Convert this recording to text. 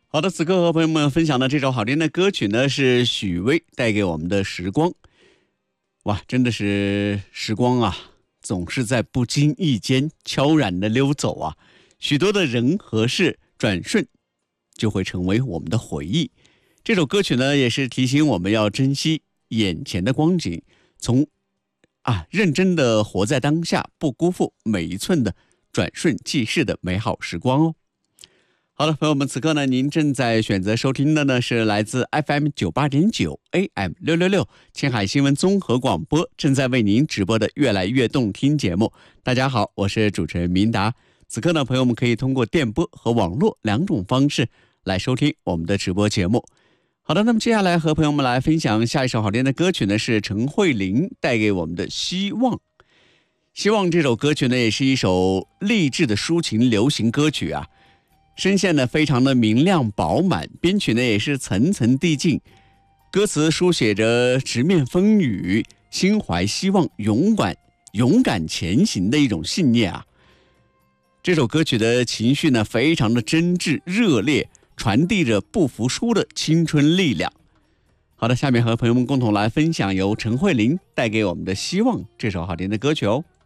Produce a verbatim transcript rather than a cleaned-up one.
好的，此刻和朋友们分享的这首好听的歌曲呢，是许巍带给我们的时光。哇，真的是时光啊，总是在不经意间悄然的溜走啊，许多的人和事转瞬就会成为我们的回忆。这首歌曲呢，也是提醒我们要珍惜眼前的光景，从啊认真的活在当下，不辜负每一寸的转瞬即逝的美好时光哦。好了，朋友们，此刻呢，您正在选择收听的呢是来自 F M 九八点九 A M 六六六青海新闻综合广播正在为您直播的越来越动听节目。大家好，我是主持人明达。此刻呢，朋友们可以通过电波和网络两种方式来收听我们的直播节目。好的，那么接下来和朋友们来分享下一首好听的歌曲呢，是陈慧琳带给我们的希望。希望这首歌曲呢，也是一首励志的抒情流行歌曲啊。声线呢非常的明亮饱满，编曲呢也是层层递进，歌词书写着直面风雨、心怀希望、勇敢勇敢前行的一种信念啊。这首歌曲的情绪呢非常的真挚热烈，传递着不服输的青春力量。好的，下面和朋友们共同来分享由陈慧琳带给我们的希望这首好听的歌曲哦。